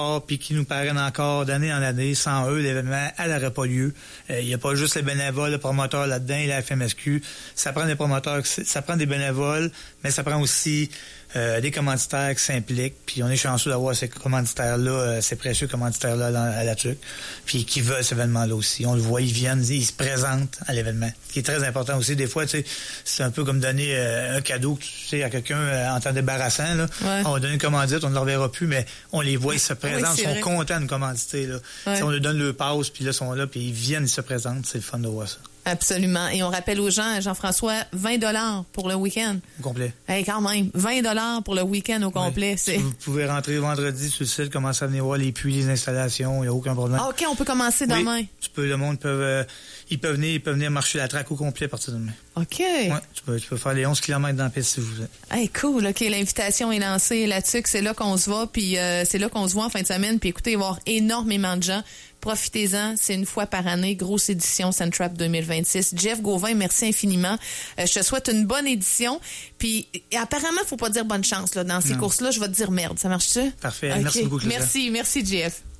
puis qui nous parrainent encore d'année en année. Sans eux, l'événement n'aurait pas lieu. Il n'y a pas juste les bénévoles, le promoteur là-dedans et la FMSQ. Ça prend des promoteurs, ça prend des bénévoles, mais ça prend aussi des commanditaires qui s'impliquent. Puis on est chanceux d'avoir ces commanditaires-là, ces précieux commanditaires-là à la TUC, puis qui veulent cet événement-là aussi. On le voit, ils viennent, ils se présentent à l'événement. Ce qui est très important aussi. Des fois, tu sais, c'est un peu comme donner un cadeau, tu sais, à quelqu'un en temps débarrassant. Là. Ouais. On va donner une commandite, on ne le reverra plus, mais on les voit, ils se présentent, ils sont contents de nous commanditer. Là. Ouais. On leur donne le passe, puis là, ils sont là, puis ils viennent, ils se présentent. C'est le fun de voir ça. Absolument. Et on rappelle aux gens, Jean-François, 20$ pour le week-end. Au complet. Hey, quand même, 20$ pour le week-end au complet. Ouais. C'est... Vous pouvez rentrer vendredi sur le site, commencer à venir voir les puits, les installations, il n'y a aucun problème. Ah, OK, on peut commencer demain. Oui, le monde peut venir marcher la traque au complet à partir de demain. OK. Ouais, tu peux faire les 11 km dans la piste si vous voulez. Hey, cool. OK, l'invitation est lancée là-dessus, c'est là qu'on se va, puis c'est là qu'on se voit en fin de semaine. Puis écoutez, il va y avoir énormément de gens. Profitez-en, c'est une fois par année, grosse édition Centrap 2026. Jeff Gauvin, merci infiniment. Je te souhaite une bonne édition. Puis apparemment, faut pas dire bonne chance là dans ces courses-là. Je vais te dire merde. Ça marche-tu? Parfait. Okay. Merci beaucoup. Merci Jeff.